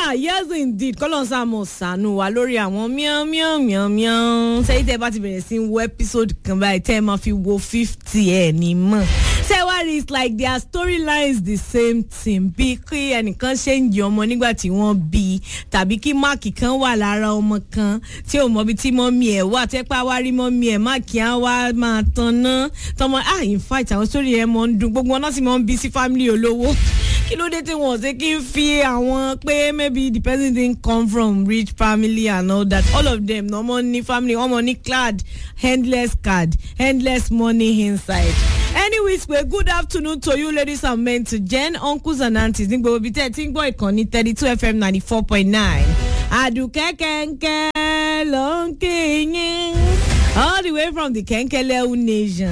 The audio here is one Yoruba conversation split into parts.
Yes indeed. Kọ́lọ́n Sáàmù ṣàánú wa lórí àwọn mian. Ṣé tẹ́ bá ti bẹ̀rẹ̀ sí wo episode kan báyìí tẹ́ máa fi wo 50 ẹ̀ ní mọ̀. Ṣé wá rí it's like their storyline is the same thing. Bí kí ẹnìkan ṣe ń jẹ ọmọ nígbà tí wọ́n bí tàbí kí máàkì kan wà lára ọmọ kan tí ò mọ bí tí mọ́mí ẹ̀ wà tẹ́ pé wá rí mọ́mí ẹ̀ máàkì á wá máa tanná. Tọmọ in fact àwọn story ẹ̀ mọ̀ ń dùn gbogbo wọn náà sì mọ̀ ń bí sí family olówó. Kí ló dé tí wọ́n ṣe kí n fi àwọn pé maybe the person didn't come from rich family and all that. All of them no money family, no money clad, endless card, endless money inside. Anyways, good afternoon to you ladies and men, to Jen, uncles and aunties. Ní gbogbo bíi tí ń gbọ́ ìkànnì 32 FM 94.9. Àdùkẹ́ kẹ́ńkẹ́ ló ń kéyìn. All the way from the Kenkelewu nation.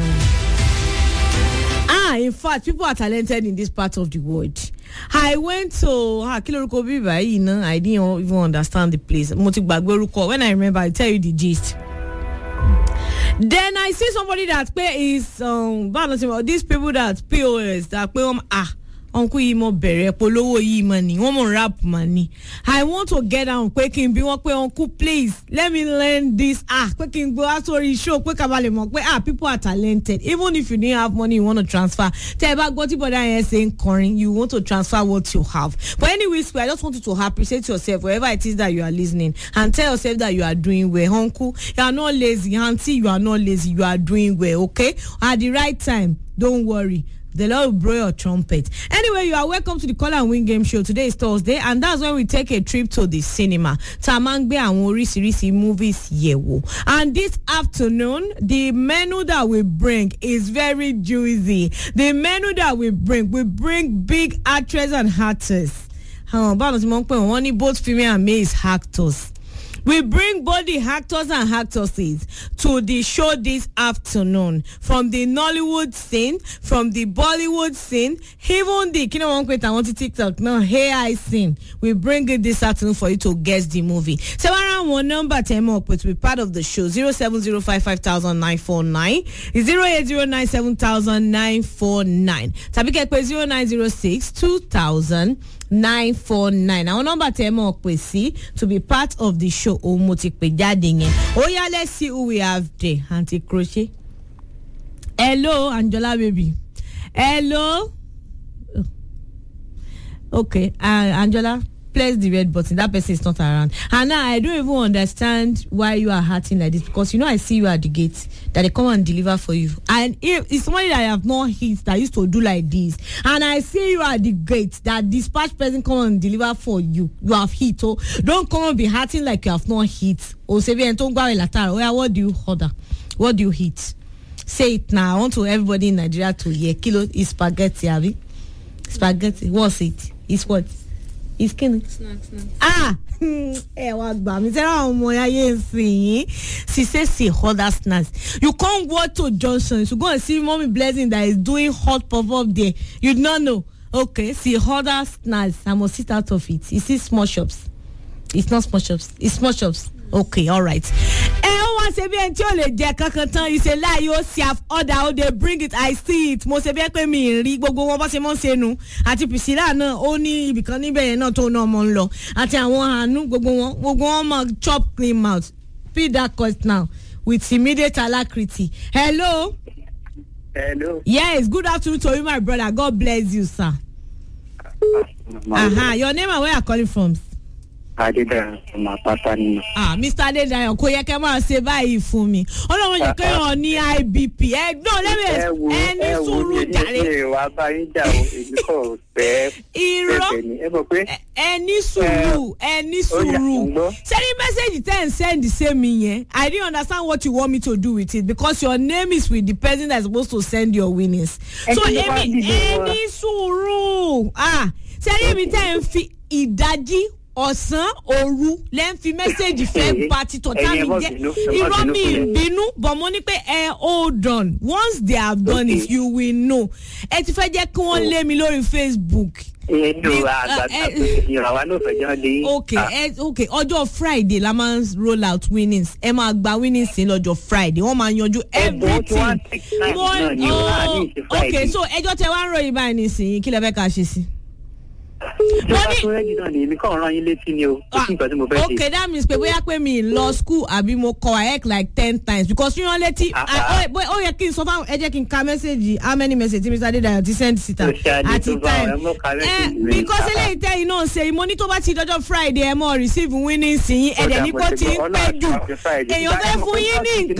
In fact, people are talented in this part of the world. I went to Kilorúkọ Bíbá yìí náà. I didn't even understand the place. Mo ti gbàgbé orúkọ. When I remember, I tell you the gist. Then I see somebody that pay is these people that POS that pay uncle yìí mo bẹ̀rẹ̀ polówó yìí money wọ́n mo rap money. I want to get down pé kí n bí wọ́n pé uncle please let me learn this pé kí n gbọ́ àsórí show pé kábàlẹ̀ mọ̀ pé people are talented even if you didn't have money you want to transfer tẹ́ ẹ bá gbọ́ tí bọ́dá yẹn ṣe ń kọrin you want to transfer what you have. But anyways I just want you to appreciate yourself wherever it is that you are listening and tell yourself that you are doing well. Uncle, you are not lazy. Auntie, you are not lazy. You are doing well, okay? At the right time, don't worry. The Lord will blow your trumpet. Anyway, you are welcome to the Call and Win Game Show. Today is Thursday, and that's when we take a trip to the cinema. Tamangbe and oríṣiríṣi movies yewo. And this afternoon, the menu that we bring is very juicy. The menu that we bring big actors and actors. Both female and male actors. We bring both the actors and actresses to the show this afternoon. From the Nollywood scene, from the Bollywood scene, even the TikTok, AI scene. We bring it this afternoon for you to guess the movie. So around one number 10 up to be part of the show. 070550949, 080970949. Tabike 0906 2000. 949. Our number 10 to be part of the show. Oh yeah, let's see who we have there. Auntie Crochet. Hello, Angela baby. Hello. Okay, Angela, press the red button. That person is not around. And now I don't even understand why you are hurting like this, because I see you at the gate that they come and deliver for you. And if it's somebody that I have not hit that used to do like this, and I see you at the gate that dispatch person come and deliver for you, you have hit. Oh, don't come and be hurting like you have not hit. Oh, what do you order? What do you hit? Say it now. I want to everybody in Nigeria to hear. Kilo is spaghetti, Abby. Spaghetti. What's it? It's what? It's killing. Snacks. She says she order snacks. You can't go to Johnson to go and see Mommy Blessing that is doing hot pop up there. You don't know. Okay, she order snacks. I must sit out of it. Is it small shops? It's not small shops. It's small shops. Okay, all right. You say lie, you see have order, they bring it, I see it. Mo se be pe mi ri gbogbo won ba se mo se nu àti Priscilla náà ó ní ibi kan níbẹ̀ náà tó náà mo nlọ àti àwọn anu gbogbo won ma chop clean mouth. Feed that cost now with immediate alacrity. Hello. Yes, good afternoon to you, my brother. God bless you, sir. Your name and where you are calling from? Adedayo from Apapa ni. Mr. Adedayo, kò yẹ kẹ́ máa ṣe báyìí fún mi. Ọlọ́run yẹ kẹ́ yàn ní IBP. No, let me ẹni sùúrù jàre. Ẹni sùúrù. Send message then send the same me yẹn. I didn't understand what you want me to do with it because your name is with the person that's supposed to send your winnings. So ẹni sùúrù. Send me then fi ìdajì ọ̀sán òru lẹ́ń fi mẹ́sẹ̀gì fẹ́ party tọ́tà mi jẹ́ irọ́ mi ìbínú but mo ní pé hold on once they have done it you will know ẹ ti fẹ́ jẹ́ kí wọ́n lé mi lórí Facebook. Okay, ọjọ́ Friday la máa ń roll out winnings ẹ máa gba winnings sí lọ́jọ́ Friday wọ́n máa yanjú everything. Okay, so ẹjọ́ tẹ wá ń ròyìn báyìí nísìnyí kí lẹ fẹ́ ká ṣe sí. Okay, that means pé bóyá pé mi lọ school àbí mo kọ WAEC like 10 times because you know létí ó yẹ kí n sọ fáwọn ẹ jẹ́ kí n ka message how many message Mr. Adedayo ti send síta at the time because eléyìí tẹ́yìn náà ṣe mo ní tó bá ti dọ́jọ́ Friday ẹ mọ̀ receive winning sí yín ẹ̀dẹ̀ ní kó ti ń pẹ́ jù èèyàn fẹ́ fún yín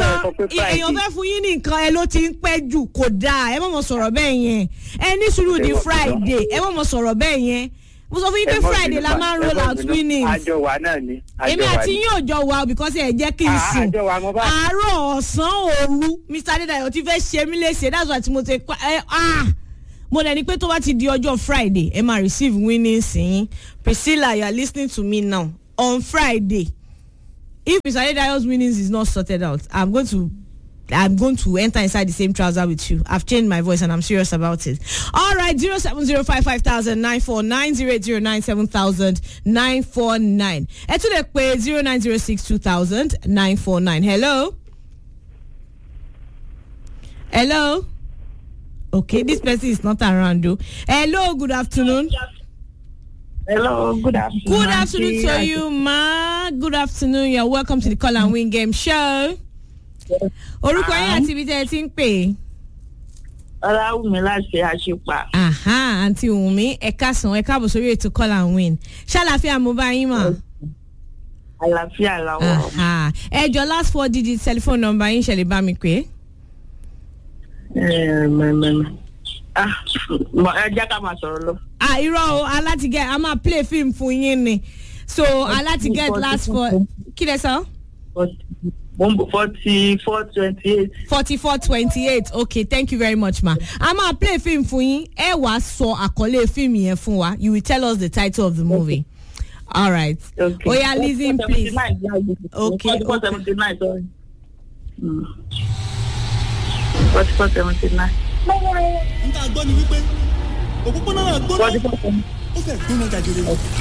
ní nǹkan ẹ ló ti ń pẹ́ jù kò dáa ẹ mọ̀ sọ̀rọ̀ bẹ́ẹ̀ yẹn ẹ ní sùúrù di Friday ẹ mọ̀ sọ̀rọ̀ bẹ́ẹ̀ yẹn mo sọ fún yín pé Friday la máa ń roll out winnings. àjọ wa náà ni. èmi àti yín ò jọ wa because ẹ jẹ́ kí n sùn. àárọ̀ ọ̀sán òru Mr. Adedayo ti fẹ́ ṣe mí léṣe that's why tí mo ti mo dẹ̀ ní pé tó bá ti di ọjọ́ Friday ẹ máa receive winnings yín. Priscilla, you are listening to me now on Friday. If Mr. Adedayo's winnings is not sorted out, I'm going to enter inside the same trouser with you. I've changed my voice and I'm serious about it. All right, 070550949 080970949. Etule pe 0906200949. Hello. Okay, this person is not around though. Hello, good afternoon. Hello, good afternoon. Good afternoon to you, ma. Good afternoon. You're welcome to the Call and Win Game Show. Orúkọ yín àti ibi tẹ́ ẹ ti ń pè. Ọláwùmí láti Àṣìpà. Àǹtí Wùmí ẹ káàsán ẹ káàbọ̀ sórí ètò Call and Win. Ṣàlàáfíà mo bá yín mà. Àlàáfíà làwọn. Ẹ jọ last 4 digits telephone number yín ṣe lè bá mi pè. Ẹ jẹ́ ká máa sọ̀rọ̀ lọ. Irọ́ o alátigẹ́ a máa play film fún yín ni. So alátigẹ́ last 4 kí lẹ sọ? 4428. 4428. Okay, thank you very much, ma. I'm gonna play film for you. Ẹ wá sọ àkọlé film yẹn fún wa. You will tell us the title of the movie. All right. Okay. Oya, listen, please. Okay. 4479. Sorry. 4479. Nta gbọ́ ni wípé òpópónà náà gbóná. 4479. Ó fẹ́ gbóná jàjèrè.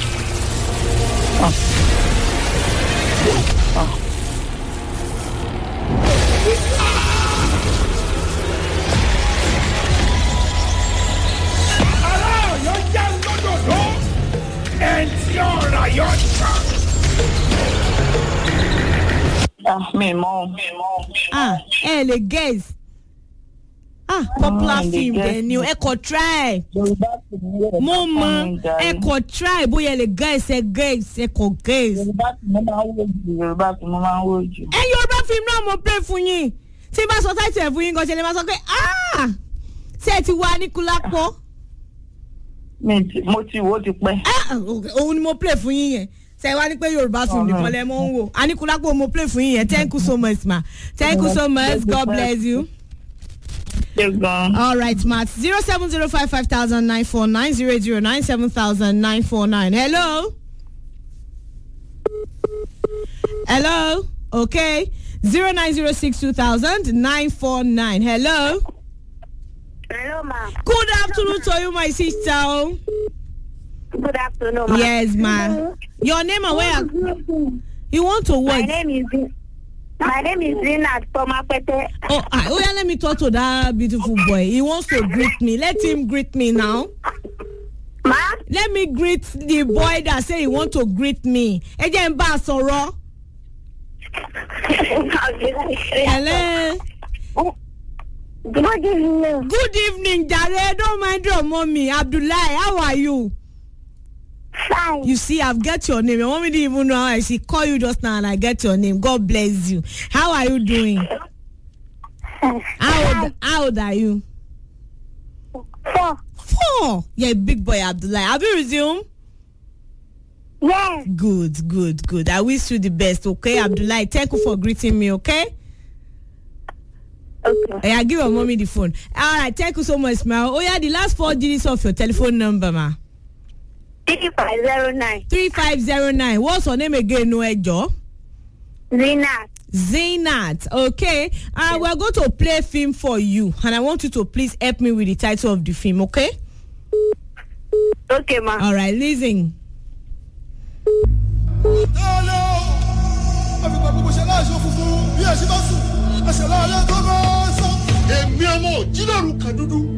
Aláàyò jẹ́ lódòdó ẹ̀ǹtí ọ̀rọ̀ ayọ̀ ṣá. Mi mọ̀. Ẹ lè guess. Popular film then you ẹ kò try. Mo mọ̀ ẹ kò try bóyá ẹ lè guess ẹ guess. Yorùbá tí mo máa ń wò jù. Yorùbá film náà mo play fún yín. Tí bá sọ title ẹ̀ fún yín gan ṣe lè máa sọ pé ṣé ẹ ti wá Aníkúlápó. Mo ti wò ó ti pẹ́. Òun ni mo play fún yín yẹn. Ṣé wá ní pé Yorùbá film nìkan lẹ mọ̀ ń wò. Aníkúlápó mo play fún yín yẹn. Thank you so much, ma. Thank you so much. God bless you. All right, Matt. 070550949 0097949. Hello. Okay. 090620949. Hello, ma. Good afternoon to you, my sister. Good afternoon, ma. Yes, ma. Your name and where? You want to what? My name is Zinat from Apete. Oh, yeah, let me talk to that beautiful boy. He wants to greet me. Let him greet me now. Ma? Let me greet the boy that say he want to greet me. Again, Basoro. Hello. Good evening. Good evening, Jare. Don't mind your mommy. Abdullahi, how are you? Fine. You see, I've got your name. Your mommy didn't even know how I see. Call you just now and I get your name. God bless you. How are you doing? How old are you? 4. 4. You're a big boy, Abdullahi. Have you resumed? Yes. Good. I wish you the best, okay, Abdullahi? Thank you for greeting me, okay? Okay. I give your mommy the phone. All right, thank you so much, ma. Oh, yeah, the last 4 digits of your telephone number, ma. 3509. 3509. What's your name again, no ejo? Zinat. Okay. We're going to play film for you, and I want you to please help me with the title of the film, okay? Okay, ma. All right, listen. Èmi ọmọ òjìlẹ̀rù kan dúdú.